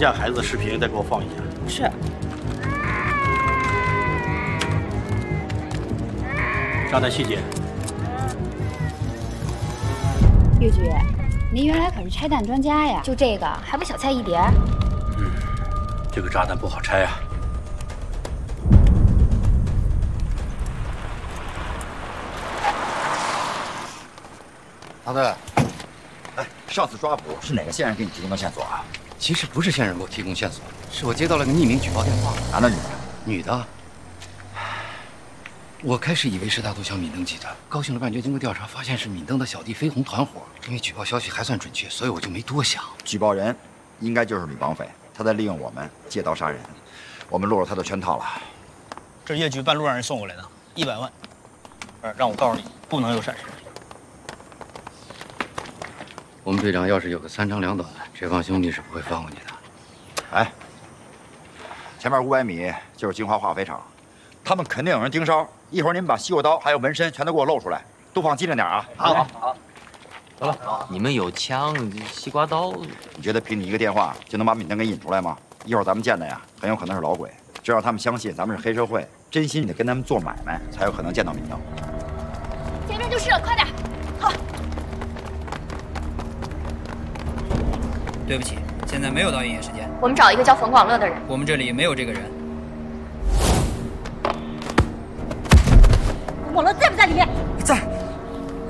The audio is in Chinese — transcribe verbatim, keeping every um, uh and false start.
架孩子的视频再给我放一下。 是。 炸弹细节。 玉局，您原来可是拆弹专家呀，就这个还不小菜一碟？ 嗯，这个炸弹不好拆啊。 大队，哎，上次抓捕是哪个线人给你提供的线索啊？ 其实不是线人给我提供线索，是我接到了个匿名举报电话。 男的女的？ 女的。我开始以为是大头小闵登记的，高兴了半天，经过调查发现是闵登的小弟飞鸿团伙。因为举报消息还算准确，所以我就没多想。 举报人应该就是吕绑匪，他在利用我们借刀杀人，我们落入他的圈套了。 这叶局半路让人送过来的，一百万。呃，让我告诉你，不能有闪失。 我们队长要是有个三长两短，这帮兄弟是不会放过你的。 哎，前面五百米就是金华化肥厂，他们肯定有人盯梢。一会儿你们把西瓜刀还有纹身全都给我露出来，都放机灵点啊！ 好，好，好。走了，你们有枪、西瓜刀， 你觉得凭你一个电话就能把闵登给引出来吗？一会儿咱们见的呀，很有可能是老鬼，这让他们相信咱们是黑社会，真心得跟他们做买卖，才有可能见到闵登。 前面就是了，快点！好。 对不起，现在没有到营业时间。 我们找一个叫冯广乐的人。 我们这里没有这个人。 冯广乐在不在里面？ 在。